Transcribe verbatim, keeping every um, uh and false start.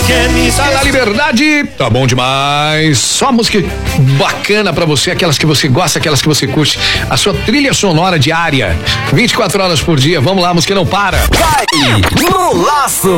quer me Tá na Liberdade, tá bom demais. Só música bacana pra você, aquelas que você gosta, aquelas que você curte. A sua trilha sonora diária, vinte e quatro horas por dia. Vamos lá, a música não para. Vai no laço.